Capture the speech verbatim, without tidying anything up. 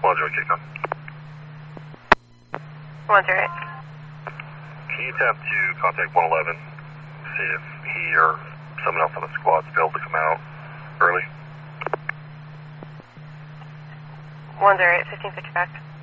one zero kick on. one zero eight. Can you tap to contact one eleven, see if he or someone else on the squad's able to come out early? one zero eight, fifteen fifty back.